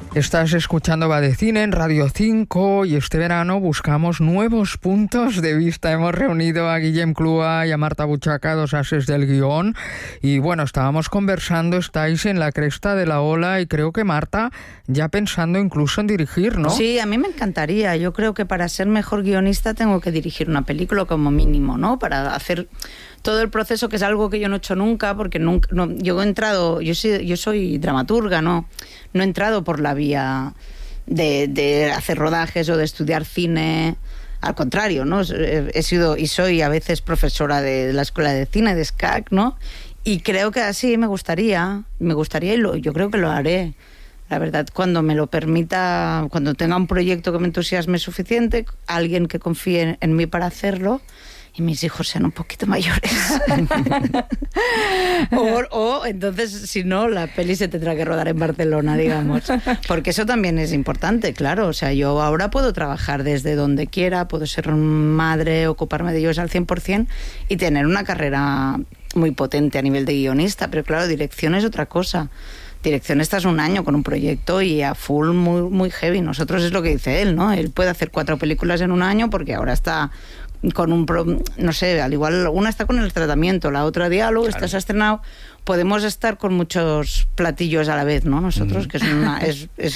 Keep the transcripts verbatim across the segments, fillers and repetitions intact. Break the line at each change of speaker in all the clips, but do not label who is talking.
Estás escuchando Va de Cine en Radio cinco y este verano buscamos nuevos puntos de vista. Hemos reunido a Guillem Clua y a Marta Buchaca, dos ases del guión. Y bueno, estábamos conversando, estáis en la cresta de la ola y creo que Marta ya pensando incluso en dirigir, ¿no?
Sí, a mí me encantaría. Yo creo que para ser mejor guionista tengo que dirigir una película como mínimo, ¿no? Para hacer todo el proceso, que es algo que yo no he hecho nunca, porque nunca, no, yo he entrado, yo soy, yo soy dramaturga, ¿no? No he entrado por la vía de, de hacer rodajes o de estudiar cine. Al contrario, ¿no? He sido y soy a veces profesora de la Escuela de Cine, de S C A C, ¿no? Y creo que así me gustaría, me gustaría y lo, yo creo que lo haré. La verdad, cuando me lo permita, cuando tenga un proyecto que me entusiasme suficiente, alguien que confíe en, en mí para hacerlo, y mis hijos sean un poquito mayores. o, o entonces, si no, la peli se tendrá que rodar en Barcelona, digamos. Porque eso también es importante, claro. O sea, yo ahora puedo trabajar desde donde quiera, puedo ser madre, ocuparme de ellos al cien por ciento y tener una carrera muy potente a nivel de guionista. Pero claro, dirección es otra cosa. Dirección, estás un año con un proyecto y a full muy, muy heavy. Nosotros es lo que dice él, ¿no? Él puede hacer cuatro películas en un año porque ahora está con un, pro, no sé, al igual una está con el tratamiento, la otra diálogo, claro. Estás estrenado. Podemos estar con muchos platillos a la vez, ¿no? Nosotros, mm. que es una... Es, es,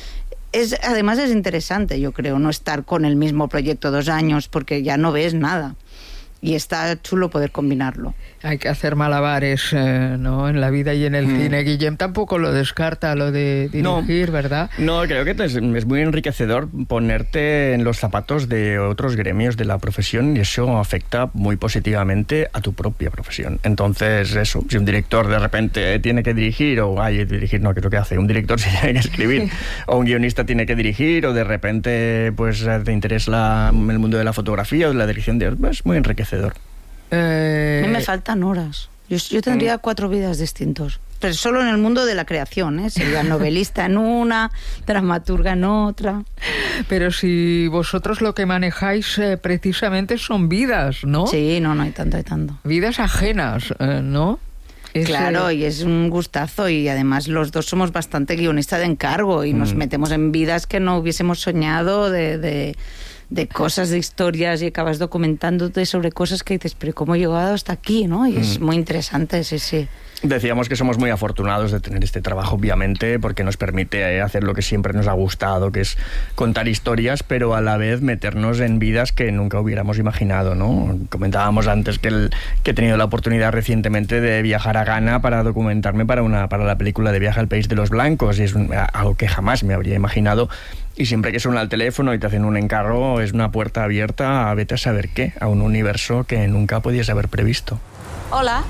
es, además es interesante, yo creo, no estar con el mismo proyecto dos años porque ya no ves nada. Y está chulo poder combinarlo.
Hay que hacer malabares, eh, ¿no? En la vida y en el mm. cine. Guillem tampoco lo descarta, lo de dirigir, no, ¿verdad?
No, creo que es, es muy enriquecedor ponerte en los zapatos de otros gremios de la profesión y eso afecta muy positivamente a tu propia profesión. Entonces, eso, si un director de repente tiene que dirigir, o ay, dirigir no, creo que hace, un director si tiene que escribir, o un guionista tiene que dirigir, o de repente pues te interesa la, el mundo de la fotografía o de la dirección, de, es muy enriquecedor.
Eh... A mí me faltan horas. Yo, yo tendría mm. cuatro vidas distintos. Pero solo en el mundo de la creación, ¿eh? Sería novelista en una, dramaturga en otra.
Pero si vosotros lo que manejáis eh, precisamente son vidas, ¿no?
Sí, no, no hay tanto, hay tanto.
Vidas ajenas, eh, ¿no?
Es, claro, y es un gustazo y además los dos somos bastante guionistas de encargo y mm. nos metemos en vidas que no hubiésemos soñado de... de de cosas, de historias, y acabas documentándote sobre cosas que dices, pero ¿cómo he llegado hasta aquí? ¿No? Y mm. es muy interesante, sí, sí.
Decíamos que somos muy afortunados de tener este trabajo, obviamente, porque nos permite hacer lo que siempre nos ha gustado, que es contar historias, pero a la vez meternos en vidas que nunca hubiéramos imaginado, ¿no? Comentábamos antes que, el, que he tenido la oportunidad recientemente de viajar a Ghana para documentarme para, una, para la película de Viaje al País de los Blancos, y es un, algo que jamás me habría imaginado. Y siempre que suena el teléfono y te hacen un encargo, es una puerta abierta a vete a saber qué, a un universo que nunca podías haber previsto.
Hola.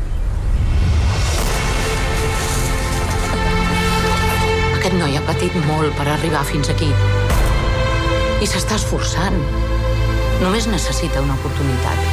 Aquest noi ha patit molt per arribar fins aquí. I s'està esforçant. Només necessita una oportunitat.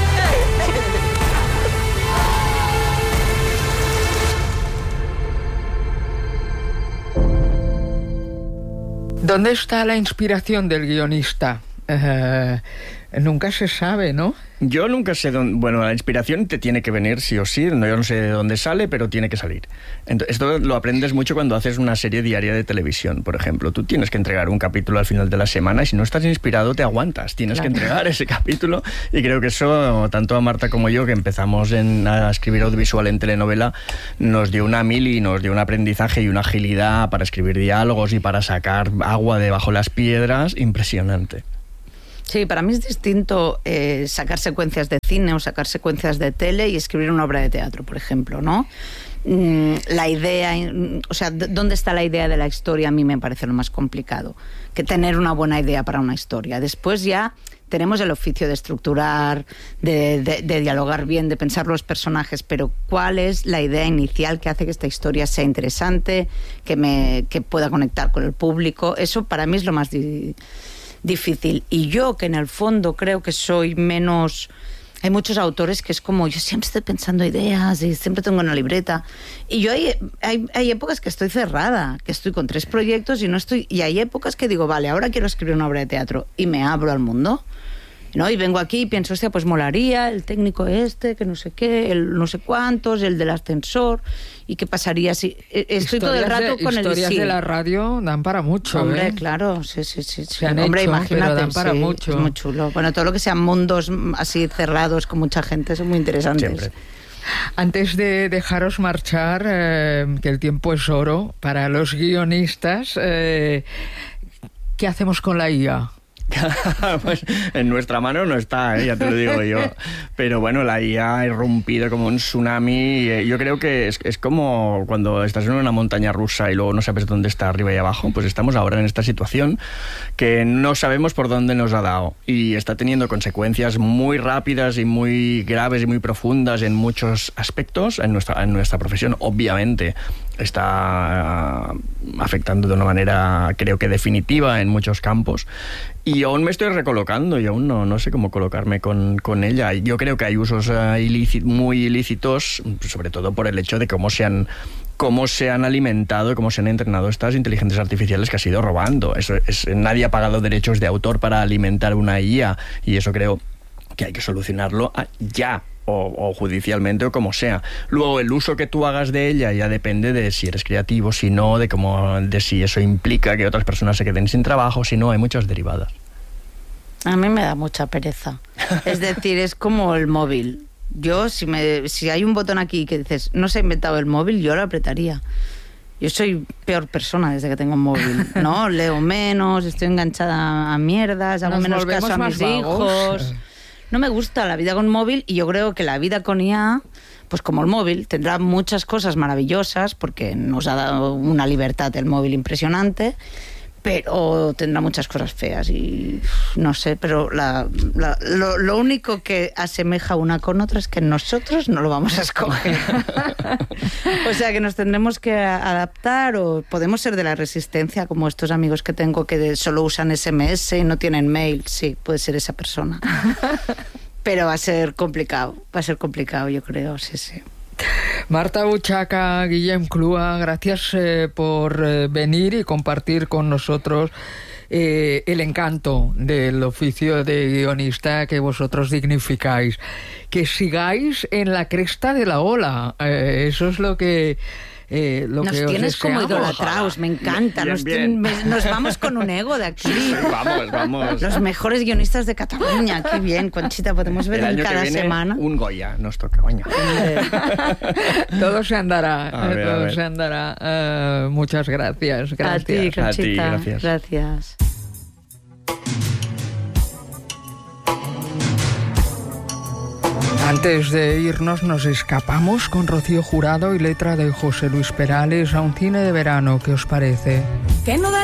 ¿Dónde está la inspiración del guionista? Uh, nunca se sabe, ¿no?
Yo nunca sé dónde... Bueno, la inspiración te tiene que venir sí o sí. Yo no sé de dónde sale, pero tiene que salir. Entonces, esto lo aprendes mucho cuando haces una serie diaria de televisión, por ejemplo. Tú tienes que entregar un capítulo al final de la semana y si no estás inspirado te aguantas. Tienes claro. que entregar ese capítulo y creo que eso, tanto a Marta como yo, que empezamos en, a escribir audiovisual en telenovela, nos dio una mil y nos dio un aprendizaje y una agilidad para escribir diálogos y para sacar agua debajo las piedras impresionante.
Sí, para mí es distinto eh, sacar secuencias de cine o sacar secuencias de tele y escribir una obra de teatro, por ejemplo, ¿no? Mm, la idea, o sea, ¿dónde está la idea de la historia? A mí me parece lo más complicado, que tener una buena idea para una historia. Después ya tenemos el oficio de estructurar, de, de, de dialogar bien, de pensar los personajes, pero ¿cuál es la idea inicial que hace que esta historia sea interesante, que, me, que pueda conectar con el público? Eso para mí es lo más di- difícil. Y yo, que en el fondo creo que soy menos... Hay muchos autores que es como, yo siempre estoy pensando ideas y siempre tengo una libreta. Y yo hay, hay, hay épocas que estoy cerrada, que estoy con tres proyectos y no estoy... Y hay épocas que digo, vale, ahora quiero escribir una obra de teatro y me abro al mundo. ¿no? Y vengo aquí y pienso, hostia, pues molaría el técnico este, que no sé qué, el no sé cuántos, el del ascensor, y qué pasaría si... Estoy historias todo el rato
de,
con el...
Historias
sí.
de la radio dan para mucho,
Hombre,
¿eh?
claro, sí, sí, sí. sí.
Se han
Hombre,
hecho,
imagínate,
pero dan para
sí,
mucho.
Es muy chulo. Bueno, todo lo que sean mundos así cerrados con mucha gente son muy interesantes.
Siempre.
Antes de dejaros marchar, eh, que el tiempo es oro para los guionistas, eh, ¿qué hacemos con la I A?
Pues en nuestra mano no está, ¿eh? Ya te lo digo yo. Pero bueno, la I A ha irrumpido como un tsunami. Yo creo que es, es como cuando estás en una montaña rusa y luego no sabes dónde está arriba y abajo. Pues estamos ahora en esta situación que no sabemos por dónde nos ha dado. Y está teniendo consecuencias muy rápidas y muy graves y muy profundas en muchos aspectos en nuestra, en nuestra profesión. Obviamente está afectando de una manera, creo que definitiva, en muchos campos. Y aún me estoy recolocando y aún no, no sé cómo colocarme con, con ella. Yo creo que hay usos uh, ilícit, muy ilícitos, sobre todo por el hecho de cómo se han, cómo se han alimentado, cómo se han entrenado estas inteligencias artificiales que ha sido robando. Eso es, nadie ha pagado derechos de autor para alimentar una I A y eso creo que hay que solucionarlo ya. O, o judicialmente o como sea. Luego el uso que tú hagas de ella ya depende de si eres creativo, si no, de cómo, de si eso implica que otras personas se queden sin trabajo, si no, hay muchas derivadas.
A mí me da mucha pereza. Es decir, es como el móvil. Yo, si me si hay un botón aquí que dices, no se ha inventado el móvil, yo lo apretaría. Yo soy peor persona desde que tengo un móvil, ¿no? Leo menos, estoy enganchada a mierdas, hago
Nos
menos caso a mis
vagos.
hijos. No me gusta la vida con móvil y yo creo que la vida con I A, pues como el móvil, tendrá muchas cosas maravillosas porque nos ha dado una libertad el móvil impresionante, pero tendrá muchas cosas feas y no sé, pero la, la, lo, lo único que asemeja una con otra es que nosotros no lo vamos a escoger. O sea que nos tendremos que adaptar o podemos ser de la resistencia como estos amigos que tengo que solo usan ese eme ese y no tienen mail. Sí, puede ser esa persona. Pero va a ser complicado, va a ser complicado yo creo, sí, sí.
Marta Buchaca, Guillem Clua, gracias eh, por eh, venir y compartir con nosotros eh, el encanto del oficio de guionista que vosotros dignificáis. Que sigáis en la cresta de la ola, eh, eso es lo que... Eh, lo
nos
que
tienes
os
como
deseamos.
idolatraos, me encanta.
Bien,
nos,
bien.
ten, nos vamos con un ego de aquí.
Sí, vamos, vamos.
Los mejores guionistas de Cataluña, qué bien, Conchita, podemos ver
El año
cada
que viene,
semana.
un Goya nos toca, coño.
Todo se andará,
A ver,
todo
a ver.
se andará. Uh, muchas gracias, gracias.
A ti, Conchita.
A ti, gracias.
Gracias.
Antes de irnos nos escapamos con Rocío Jurado y letra de José Luis Perales a un cine de verano. ¿Qué os parece?
Que no